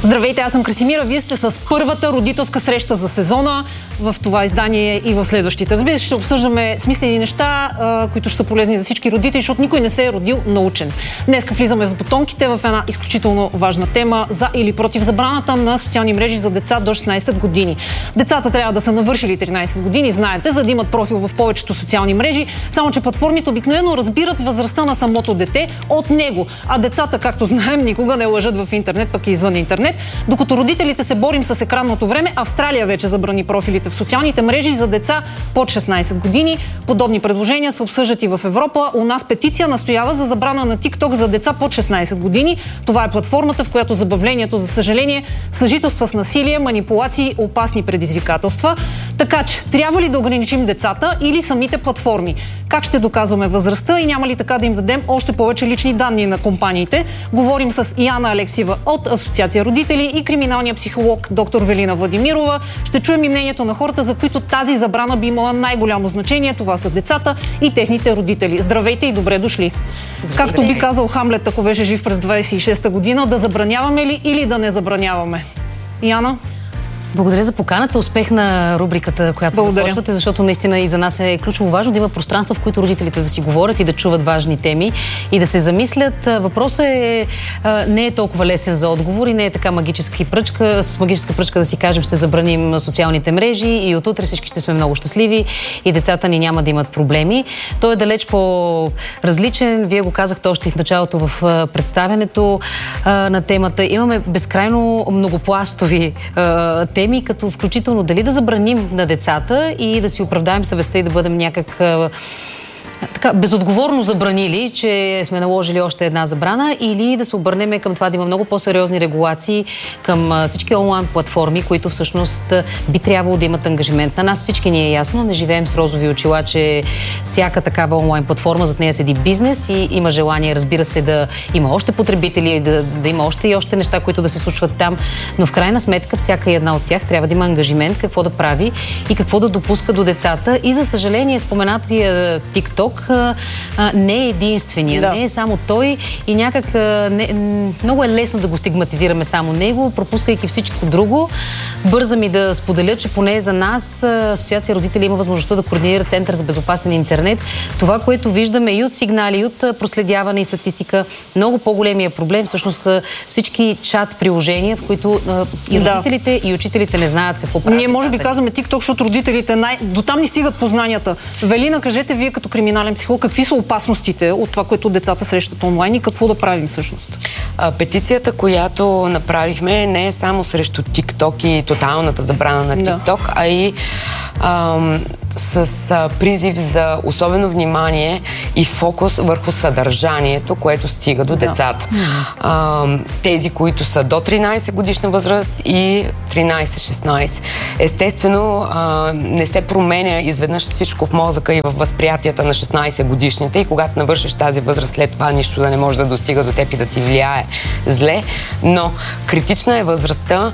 Здравейте, аз съм Красимира. Вие сте с първата родителска среща за сезона в това издание и в следващите. Разбира се, ще обсъждаме смислени неща, които ще са полезни за всички родители, защото никой не се е родил научен. Днес влизаме с бутонките в една изключително важна тема за или против забраната на социални мрежи за деца до 16 години. Децата трябва да са навършили 13 години, знаете, за да имат профил в повечето социални мрежи, само че платформите обикновено разбират възрастта на самото дете от него, а децата, както знаем, никога не лъжат в интернет, пък и извън интернет. Докато родителите се борим с екранното време, Австралия вече забрани профилите в социалните мрежи за деца под 16 години. Подобни предложения се обсъждат и в Европа. У нас петиция настоява за забрана на TikTok за деца под 16 години. Това е платформата, в която забавлението, за съжаление, съжителства с насилие, манипулации, опасни предизвикателства. Така че, трябва ли да ограничим децата или самите платформи? Как ще доказваме възрастта и няма ли така да им дадем още повече лични данни на компаниите? Говорим с Яна Алексиева от Асоциация родители и криминалния психолог доктор Велина Владимирова. Ще чуем и мнението на хората, за които тази забрана би имала най-голямо значение. Това са децата и техните родители. Здравейте и добре дошли. Здравейте. Както би казал Хамлет, ако беше жив през 26-та година, да забраняваме ли или да не забраняваме? Яна? Благодаря за поканата. Успех на рубриката, която започвате, защото наистина и за нас е ключово важно да има пространства, в които родителите да си говорят и да чуват важни теми и да се замислят. Въпросът не е толкова лесен за отговор и не е така с магическа пръчка да си кажем, ще забраним социалните мрежи и отутре всички ще сме много щастливи и децата ни няма да имат проблеми. Той е далеч по-различен. Вие го казахте още и в началото в представянето на темата. Имаме безкрайно многопластови теми, като включително дали да забраним на децата и да си оправдаем съвестта и да бъдем някак така безотговорно забранили, че сме наложили още една забрана, или да се обърнем към това да има много по-сериозни регулации към всички онлайн платформи, които всъщност би трябвало да имат ангажимент. На нас всички ни е ясно, не живеем с розови очила, че всяка такава онлайн платформа, зад нея седи бизнес и има желание, разбира се, да има още потребители, да има още и още неща, които да се случват там, но в крайна сметка всяка една от тях трябва да има ангажимент какво да прави и какво да допуска до децата. И за съжаление, споменатия TikTok не е единствения, не е само той и някак много е лесно да го стигматизираме само него, пропускайки всичко друго. Бързам и да споделя, че поне за нас Асоциация родители има възможността да координира Център за безопасен интернет. Това, което виждаме и от сигнали, и от проследяване и статистика, много по-големия проблем всъщност са всички чат приложения, в които и родителите, и учителите не знаят какво правят. Ние може би казваме TikTok, защото родителите дотам ни стигат познанията. Велина, кажете вие като криминален психолог, какви са опасностите от това, което децата срещат онлайн и какво да правим всъщност? Петицията, която направихме, не е само срещу TikTok и тоталната забрана на TikTok, а и с призив за особено внимание и фокус върху съдържанието, което стига до децата. Тези, които са до 13 годишна възраст и 13-16. Естествено, не се променя изведнъж всичко в мозъка и в възприятията на 16 годишните и когато навършиш тази възраст, след това нищо да не може да достига до теб и да ти влияе зле, но критична е възрастта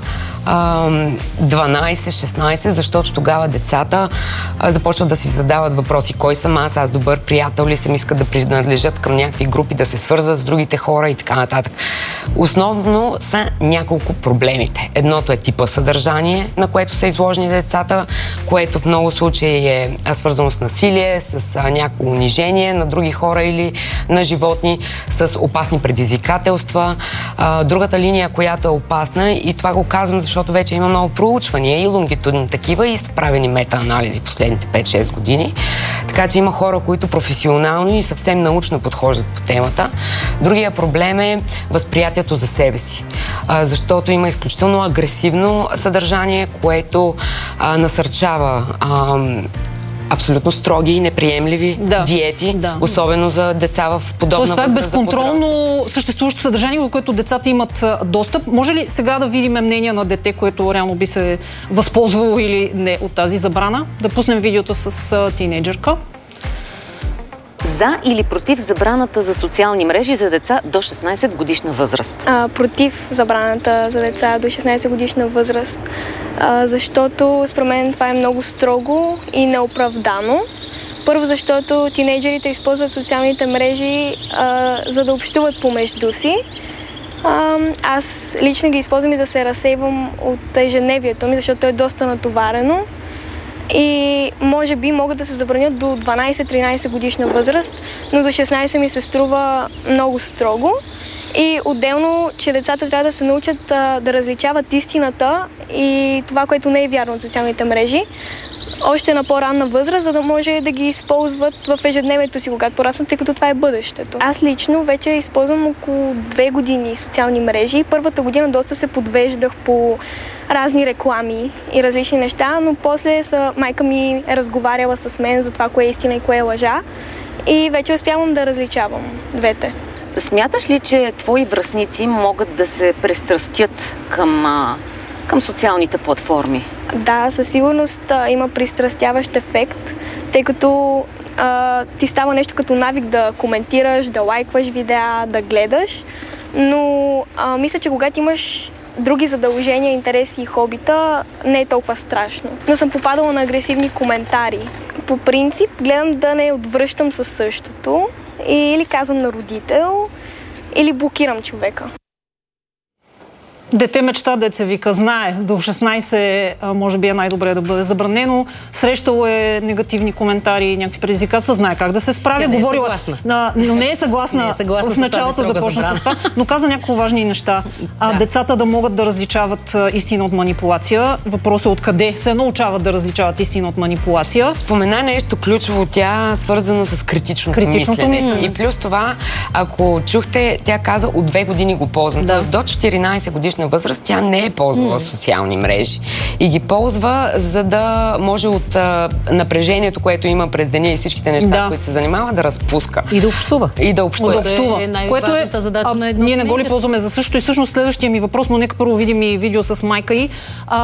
12-16, защото тогава децата започват да си задават въпроси. Кой съм аз добър приятел ли съм, искат да принадлежат към някакви групи, да се свързват с другите хора и така нататък. Основно са няколко проблемите. Едното е типа съдържание, на което са изложени децата, което в много случаи е свързано с насилие, с някакво унижение на други хора или на животни, с опасни предизвикателства. Другата линия, която е опасна, и това го казвам, защото вече има много проучвания и лонгитудни такива и са правени мета-анализи последните 5-6 години. Така че има хора, които професионално и съвсем научно подхождат по темата. Другия проблем е възприятието за себе си. Защото има изключително агресивно съдържание, което насърчава абсолютно строги и неприемливи диети, особено за деца в подобна възраст. Това е безконтролно съществуващо съдържание, до което децата имат достъп. Може ли сега да видим мнение на дете, което реално би се възползвало или не от тази забрана? Да пуснем видеото с тинейджърка. За или против забраната за социални мрежи за деца до 16 годишна възраст? Против забраната за деца до 16 годишна възраст, защото според мен това е много строго и неоправдано. Първо, защото тинейджерите използват социалните мрежи за да общуват помежду си. Аз лично ги използвам и да се разсейвам от ежедневието ми, защото е доста натоварено. И може би могат да се забранят до 12-13 годишна възраст, но до 16 ми се струва много строго. И отделно, че децата трябва да се научат да различават истината и това, което не е вярно от социалните мрежи, още на по-ранна възраст, за да може да ги използват в ежедневието си, когато пораснат, тъй като това е бъдещето. Аз лично вече използвам около 2 години социални мрежи. Първата година доста се подвеждах по разни реклами и различни неща, но после майка ми е разговаряла с мен за това, кое е истина и кое е лъжа и вече успявам да различавам двете. Смяташ ли, че твои връстници могат да се пристрастят към социалните платформи? Да, със сигурност има пристрастяващ ефект, тъй като ти става нещо като навик да коментираш, да лайкваш видеа, да гледаш, но мисля, че когато имаш други задължения, интереси и хобита, не е толкова страшно. Но съм попадала на агресивни коментари. По принцип, гледам да не отвръщам със същото, или казвам на родител, или блокирам човека. Дете мечта, деца вика, знае, до 16 може би е най-добре да бъде забранено. Срещало е негативни коментари, някакви предизвикателства, знае как да се справя. Не е говорила, но не е съгласна, в началото започна с това, но каза няколко важни неща. Децата да могат да различават истина от манипулация. Въпросът е откъде се научават да различават истина от манипулация. Спомена нещо ключово, тя свързано с критичното мислене. И плюс това, ако чухте, тя каза от 2 години го ползвам. Тоест до 14 годишна възраст тя не е ползвала социални мрежи. И ги ползва, за да може от напрежението, което има през деня и всичките неща, с които се занимава, да разпуска. И да общува. Което е задача на едно. Ние не го ли ползваме за също. И всъщност следващия ми въпрос, но нека първо видим и видео с майка й.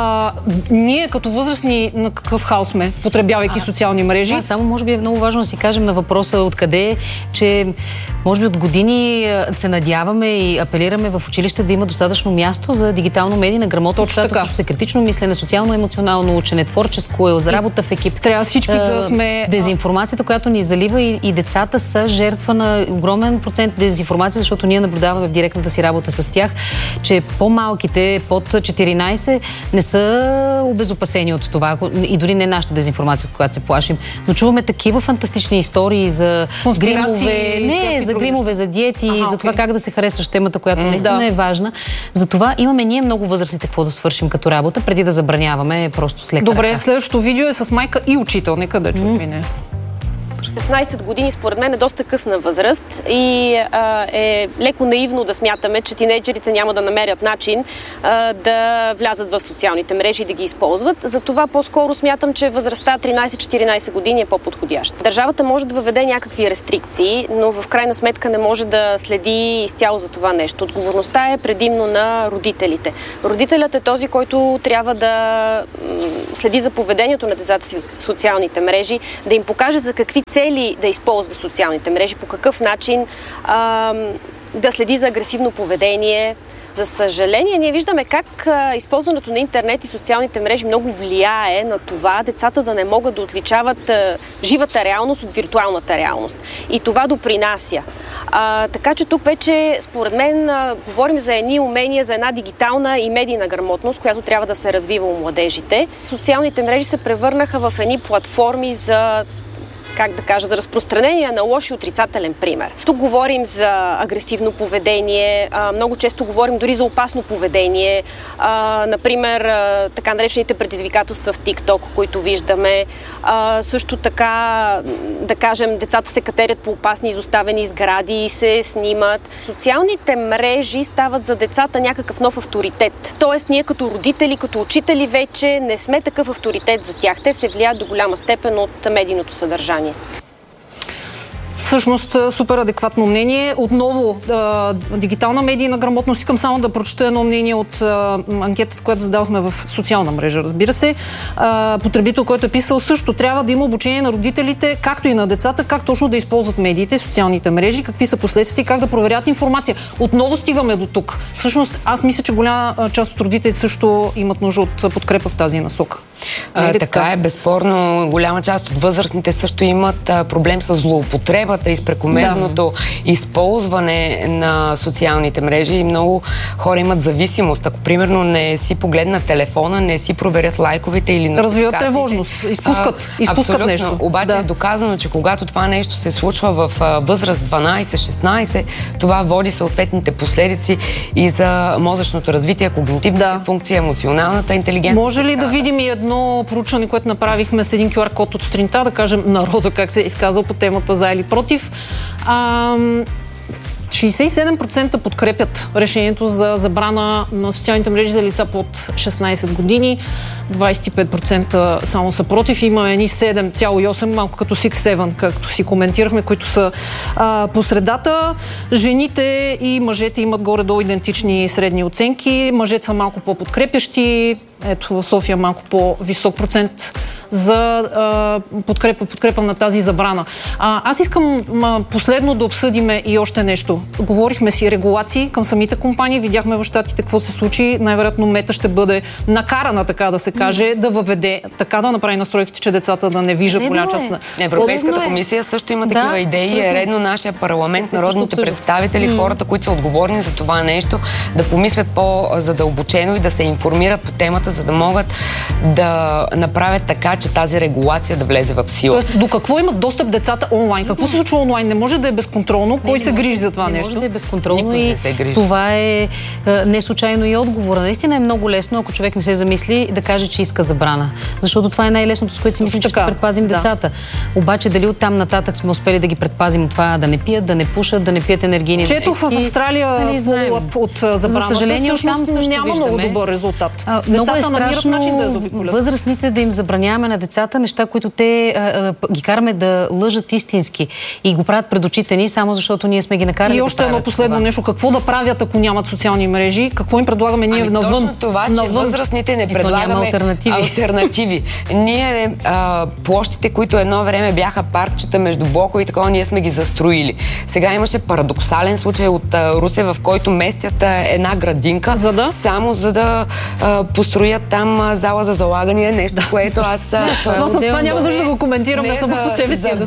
Ние като възрастни на какъв хаос сме, потребявайки социални мрежи? Да, само може би е много важно да си кажем на въпроса откъде, че може би от години се надяваме и апелираме в училище да има достатъчно място за дигитално-медийна грамотност, която също е критично мислене, социално-емоционално учене, творческо, за работа в екип. Трябва всички да сме... Дезинформацията, която ни залива и децата са жертва на огромен процент дезинформация, защото ние наблюдаваме в директната си работа с тях, че по-малките, под 14, не са обезопасени от това. И дори не нашата дезинформация, от която се плашим. Но чуваме такива фантастични истории за гримове, за гримове, за диети, за това как да се харесваш темата, която наистина е важна. Затова имаме ние много възрастните какво да свършим като работа, преди да забраняваме просто с лека ръка. Добре, следващото видео е с майка и учител. Нека да чуем. 16 години според мен е доста късна възраст и е леко наивно да смятаме, че тинейджерите няма да намерят начин да влязат в социалните мрежи и да ги използват. Затова по-скоро смятам, че възрастта 13-14 години е по-подходяща. Държавата може да въведе някакви рестрикции, но в крайна сметка не може да следи изцяло за това нещо. Отговорността е предимно на родителите. Родителят е този, който трябва да следи за поведението на децата си в социалните мрежи, да им покаже за какви цели да използва социалните мрежи, по какъв начин да следи за агресивно поведение. За съжаление, ние виждаме как използването на интернет и социалните мрежи много влияе на това децата да не могат да отличават живата реалност от виртуалната реалност. И това допринася. Така че тук вече, според мен, говорим за едни умения, за една дигитална и медийна грамотност, която трябва да се развива у младежите. Социалните мрежи се превърнаха в едни платформи за за разпространение на лош и отрицателен пример. Тук говорим за агресивно поведение, много често говорим дори за опасно поведение, например така наречените предизвикателства в TikTok, които виждаме. Също така, да кажем, децата се катерят по опасни изоставени сгради и се снимат. Социалните мрежи стават за децата някакъв нов авторитет. Тоест, ние като родители, като учители вече не сме такъв авторитет за тях. Те се влияят до голяма степен от медийното съдържание. Всъщност, супер адекватно мнение. Отново, дигитална медийна грамотност. Искам само да прочета едно мнение от анкетата, която задавахме в социална мрежа, разбира се. Потребител, който е писал също, трябва да има обучение на родителите, както и на децата, как точно да използват медиите, социалните мрежи, какви са последствията и как да проверят информация. Отново стигаме до тук. Всъщност, аз мисля, че голяма част от родителите също имат нужда от подкрепа в тази насока. Така е, безспорно. Голяма част от възрастните също имат проблем с злоупотреба употребата и с прекомерното използване на социалните мрежи и много хора имат зависимост. Ако, примерно, не си погледнат телефона, не си проверят лайковете или нотификациите. Развиват тревожност, изпускат нещо. Обаче е доказано, че когато това нещо се случва в възраст 12-16, това води съответните последици и за мозъчното развитие, когнитивната функция, емоционалната интелигентност. Може ли да видим и едно проучване, което направихме с един QR код от сутринта, да кажем народа как се е изказал по темата за или против? 67% подкрепят решението за забрана на социалните мрежи за лица под 16 години, 25% само са против. Има едни 7,8, малко като 6-7, както си коментирахме, които са по средата. Жените и мъжете имат горе-долу идентични средни оценки. Мъжете са малко по-подкрепящи. Ето в София малко по-висок процент за подкрепа на тази забрана. Аз искам последно да обсъдиме и още нещо. Говорихме си регулации към самите компании, видяхме в щатите какво се случи. Най-вероятно Мета ще бъде накарана, така да се каже, да въведе, така да направи настройките, че децата да не виждат голяма част на... Европейската комисия също има такива идеи. Е редно нашия парламент, народните представители, хората, които са отговорни за това нещо, да помислят по-задълбочено и да се информират по темата, за да могат да направят така, че тази регулация да влезе в сила. Тоест, до какво имат достъп децата онлайн? Какво се случва онлайн? Не може да е безконтролно. Кой се грижи за това нещо? Не може да е безконтролно и това е не случайно и отговора. Наистина е много лесно, ако човек не се замисли, да каже, че иска забрана. Защото това е най-лесното, с което си мислим, че ще предпазим децата. Обаче дали оттам нататък сме успели да ги предпазим от това да не пият, да не пушат, да не пият енергийни напитки? Чето в Австралия от забраната, за съжаление, всъщност няма много добър резултат. Децата намират начин да я заобиколят. Възрастните да им забраняваме на децата неща, които те ги караме да лъжат истински и го правят пред очите ни, само защото ние сме ги накарали. И още едно последно нещо. Какво да правят, ако нямат социални мрежи? Какво им предлагаме ние навън? Точно това, че възрастните не предлагаме алтернативи. Ние площите, които едно време бяха паркчета между блокове и такова, ние сме ги застроили. Сега имаше парадоксален случай от Русе, в който местят една градинка, само за да построят там зала за залагания, нещо, което аз... Това няма нужда да го коментираме само по себе си.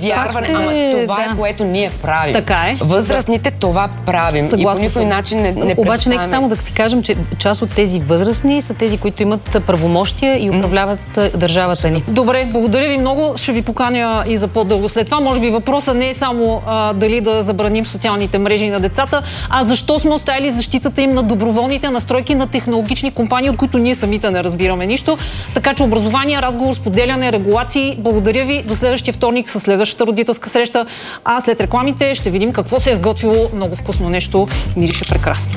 Това е което ние правим. Така е. Възрастните това правим. И по никой начин не представяме. Обаче нека само да си кажем, че част от тези възрастни са тези, които имат правомощия и управляват държавата ни. Добре, благодаря ви много. Ще ви поканя и за по-дълго след това. Може би въпросът не е само дали да забраним социалните мрежи на децата, а защо сме оставили защитата им на доброволните настройки на технологични компании, от които ние самите не разбираме нищо. Така че образование, разговор, споделяне, регулации. Благодаря ви. До следващия вторник със следващата родителска среща. А след рекламите ще видим какво се е сготвило. Много вкусно нещо. Мирише прекрасно.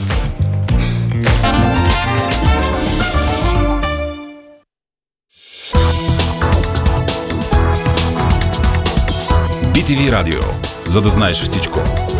BTV Радио. За да знаеш всичко.